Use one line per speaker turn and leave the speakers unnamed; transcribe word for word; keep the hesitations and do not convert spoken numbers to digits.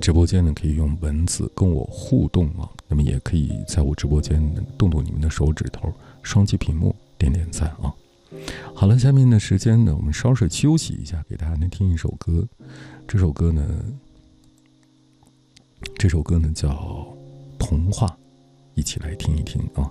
直播间呢可以用文字跟我互动啊，那么也可以在我直播间动动你们的手指头，双击屏幕点点赞啊。好了，下面的时间呢，我们稍事休息一下，给大家呢听一首歌。这首歌呢，这首歌呢叫《童话》，一起来听一听啊。